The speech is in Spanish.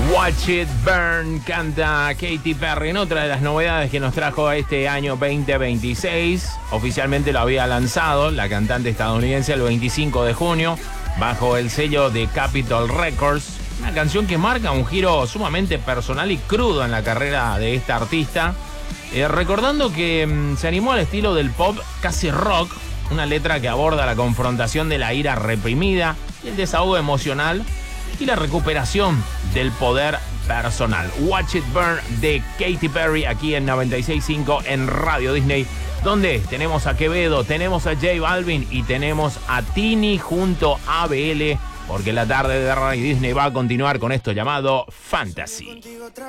Watch It Burn canta Katy Perry en otra de las novedades que nos trajo a este año 2026. Oficialmente lo había lanzado la cantante estadounidense el 25 de junio bajo el sello de Capitol Records. Una canción que marca un giro sumamente personal y crudo en la carrera de esta artista. Recordando que se animó al estilo del pop casi rock, una letra que aborda la confrontación de la ira reprimida, el desahogo emocional y la recuperación del poder personal. Watch It Burn de Katy Perry aquí en 96.5 en Radio Disney, donde tenemos a Quevedo, tenemos a J Balvin y tenemos a Tini junto a BL, porque la tarde de Radio Disney va a continuar con esto llamado Fantasy.